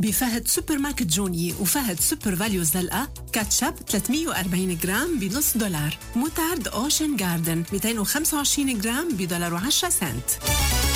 بفهد سوبر ماركت جوني وفهد سوبر فاليو زلقة كاتشب 340 جرام بنص دولار. متعرض أوشن جاردن 225 جرام $1.10.